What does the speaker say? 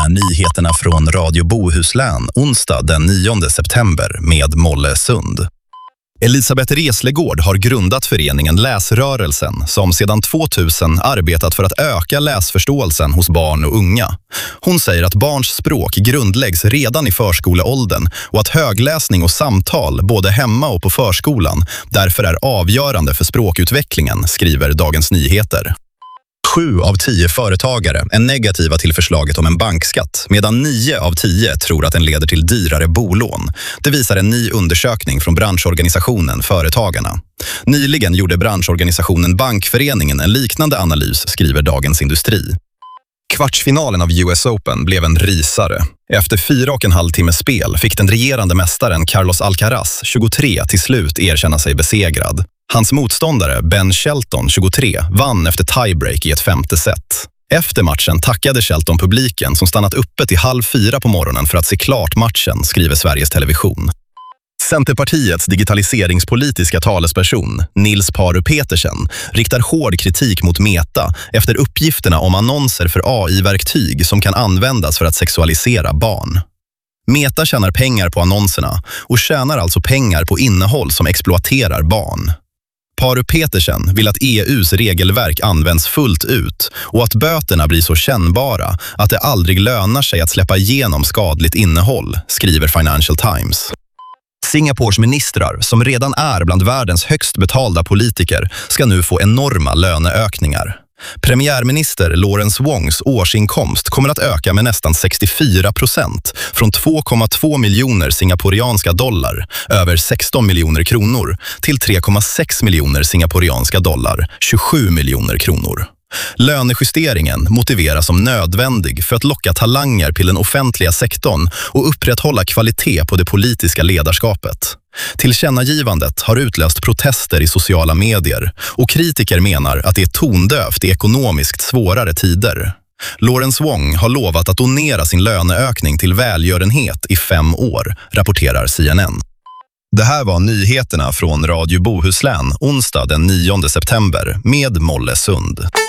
nyheterna från Radio Bohuslän onsdag den 9 september med Molle Sund. Elisabeth Reslegård har grundat föreningen Läsrörelsen som sedan 2000 arbetat för att öka läsförståelsen hos barn och unga. Hon säger att barns språk grundläggs redan i förskoleåldern och att högläsning och samtal både hemma och på förskolan därför är avgörande för språkutvecklingen, skriver Dagens Nyheter. 7 av 10 företagare är negativa till förslaget om en bankskatt, medan 9 av 10 tror att den leder till dyrare bolån. Det visar en ny undersökning från branschorganisationen Företagarna. Nyligen gjorde branschorganisationen Bankföreningen en liknande analys, skriver Dagens Industri. Kvartsfinalen av US Open blev en rysare. Efter 4,5 timmar spel fick den regerande mästaren Carlos Alcaraz, 23, till slut erkänna sig besegrad. Hans motståndare Ben Shelton, 23, vann efter tiebreak i ett 5:e set. Efter matchen tackade Shelton publiken som stannat uppe till 3:30 på morgonen för att se klart matchen, skriver Sveriges Television. Centerpartiets digitaliseringspolitiska talesperson, Nils Paru Petersen, riktar hård kritik mot Meta efter uppgifterna om annonser för AI-verktyg som kan användas för att sexualisera barn. Meta tjänar pengar på annonserna och tjänar alltså pengar på innehåll som exploaterar barn. Paru Petersen vill att EUs regelverk används fullt ut och att böterna blir så kännbara att det aldrig lönar sig att släppa igenom skadligt innehåll, skriver Financial Times. Singapores ministrar, som redan är bland världens högst betalda politiker, ska nu få enorma löneökningar. Premiärminister Lawrence Wongs årsinkomst kommer att öka med nästan 64%, från 2,2 miljoner singaporianska dollar, över 16 miljoner kronor, till 3,6 miljoner singaporianska dollar, 27 miljoner kronor. Lönejusteringen motiveras som nödvändig för att locka talanger till den offentliga sektorn och upprätthålla kvalitet på det politiska ledarskapet. Tillkännagivandet har utlöst protester i sociala medier och kritiker menar att det är tondövt i ekonomiskt svårare tider. Lawrence Wong har lovat att donera sin löneökning till välgörenhet i 5 år, rapporterar CNN. Det här var nyheterna från Radio Bohuslän onsdag den 9 september med Molle Sund.